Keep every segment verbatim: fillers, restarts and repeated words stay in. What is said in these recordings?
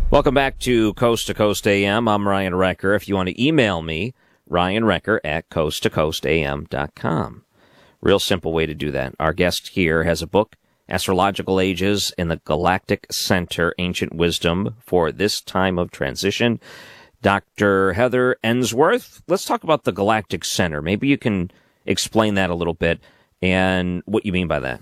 Welcome back to Coast to Coast A M. I'm Ryan Wrecker. If you want to email me, Ryan Wrecker at coast to coast a m dot com. Real simple way to do that. Our guest here has a book, Astrological Ages in the Galactic Center, Ancient Wisdom for This Time of Transition. Doctor Heather Ensworth, let's talk about the Galactic Center. Maybe you can explain that a little bit and what you mean by that.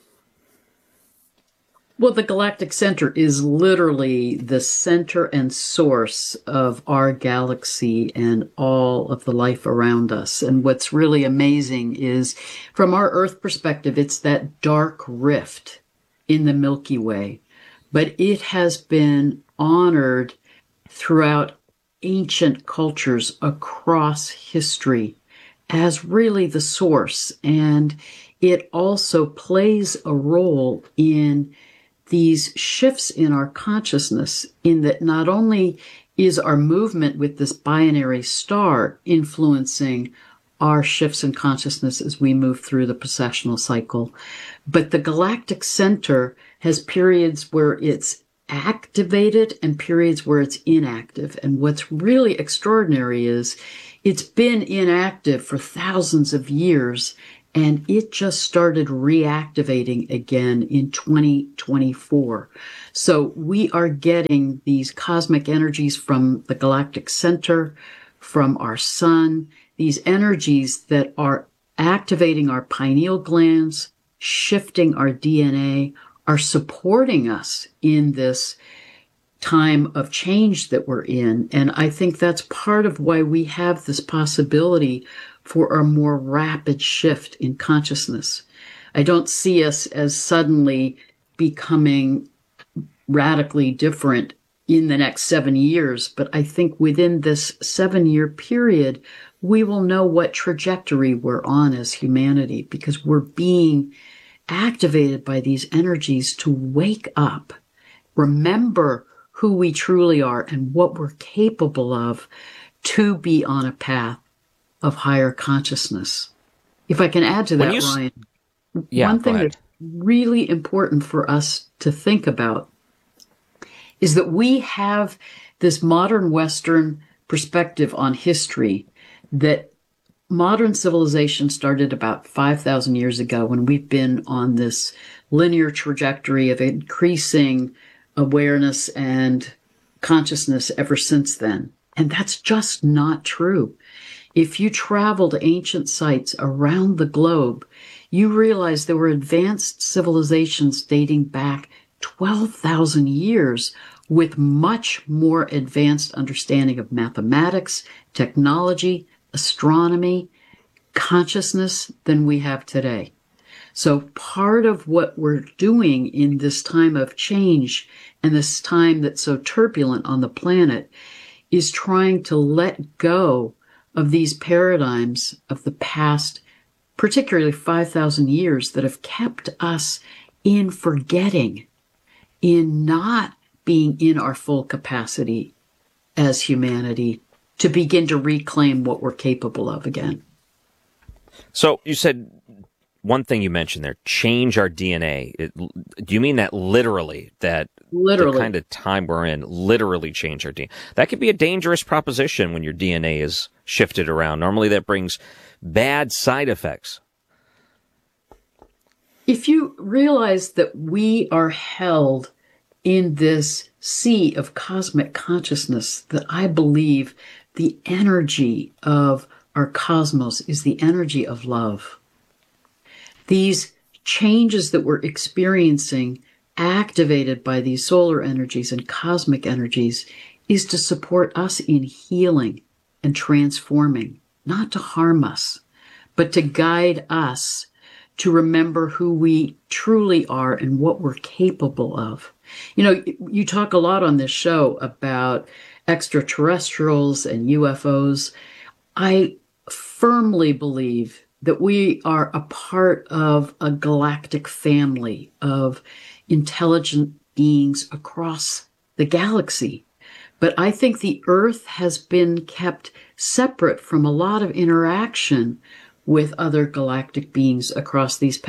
Well, the Galactic Center is literally the center and source of our galaxy and all of the life around us. And what's really amazing is, from our Earth perspective, it's that dark rift in the Milky Way. But it has been honored throughout ancient cultures across history as really the source. And it also plays a role in these shifts in our consciousness, in that not only is our movement with this binary star influencing our shifts in consciousness as we move through the precessional cycle, but the Galactic Center has periods where it's activated and periods where it's inactive. And what's really extraordinary is it's been inactive for thousands of years, and it just started reactivating again in twenty twenty-four. So we are getting these cosmic energies from the Galactic Center, from our sun, these energies that are activating our pineal glands, shifting our D N A, are supporting us in this time of change that we're in. And I think that's part of why we have this possibility for a more rapid shift in consciousness. I don't see us as suddenly becoming radically different in the next seven years, but I think within this seven-year period, we will know what trajectory we're on as humanity, because we're being activated by these energies to wake up, remember who we truly are and what we're capable of, to be on a path of higher consciousness. If I can add to that, you... Ryan, yeah, one thing that's really important for us to think about is that we have this modern Western perspective on history, that modern civilization started about five thousand years ago, when we've been on this linear trajectory of increasing awareness and consciousness ever since then. And that's just not true. If you travel to ancient sites around the globe, you realize there were advanced civilizations dating back twelve thousand years with much more advanced understanding of mathematics, technology, astronomy, consciousness than we have today. So part of what we're doing in this time of change and this time that's so turbulent on the planet is trying to let go of these paradigms of the past, particularly five thousand years, that have kept us in forgetting, in not being in our full capacity as humanity, to begin to reclaim what we're capable of again. So you said one thing you mentioned there, change our D N A. It, do you mean that literally, that literally. the kind of time we're in, literally change our D N A? That could be a dangerous proposition when your D N A is shifted around. Normally that brings bad side effects. If you realize that we are held in this sea of cosmic consciousness, that I believe the energy of our cosmos is the energy of love. These changes that we're experiencing, activated by these solar energies and cosmic energies, is to support us in healing and transforming, not to harm us, but to guide us to remember who we truly are and what we're capable of. You know, you talk a lot on this show about extraterrestrials and U F Os. I firmly believe that we are a part of a galactic family of intelligent beings across the galaxy. But I think the Earth has been kept separate from a lot of interaction with other galactic beings across these past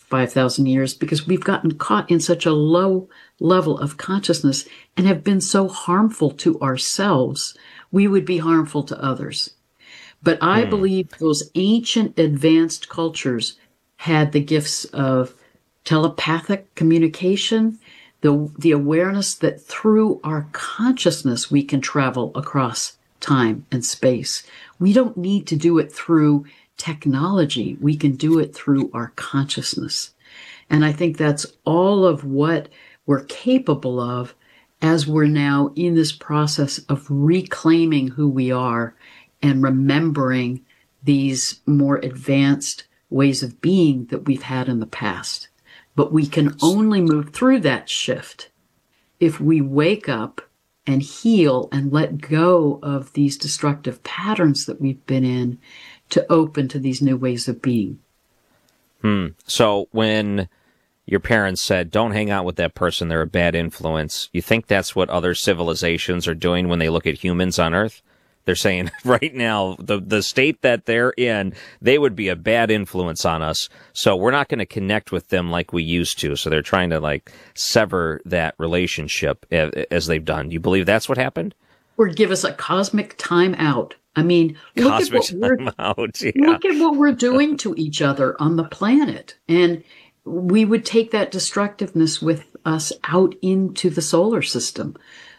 five thousand years because we've gotten caught in such a low level of consciousness and have been so harmful to ourselves, we would be harmful to others. But I hmm. believe those ancient advanced cultures had the gifts of telepathic communication, the, the awareness that through our consciousness we can travel across time and space. We don't need to do it through technology. We can do it through our consciousness. And I think that's all of what we're capable of as we're now in this process of reclaiming who we are and remembering these more advanced ways of being that we've had in the past. But we can only move through that shift if we wake up and heal and let go of these destructive patterns that we've been in to open to these new ways of being. Hmm. So when your parents said, don't hang out with that person, they're a bad influence, you think that's what other civilizations are doing when they look at humans on Earth? They're saying right now, the the state that they're in, they would be a bad influence on us. So we're not going to connect with them like we used to. So they're trying to like sever that relationship as they've done. You believe that's what happened? Or give us a cosmic time out. I mean, look cosmic at what time we're out, yeah. look at what we're doing to each other on the planet. And we would take that destructiveness with us out into the solar system.